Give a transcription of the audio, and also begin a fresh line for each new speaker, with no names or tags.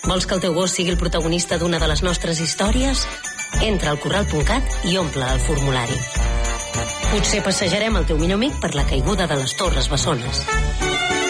Vols que el teu gos sigui el protagonista d'una de les nostres històries? Entra al corral.cat i omple el formulari. Potser passejarem el teu millor amic per la caiguda de les Torres Bessones.